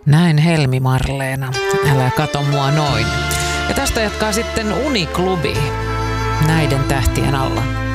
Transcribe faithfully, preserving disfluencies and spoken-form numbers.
Näin Helmi Marleena, älä kato mua noin. Ja tästä jatkaa sitten Uniklubi näiden tähtien alla.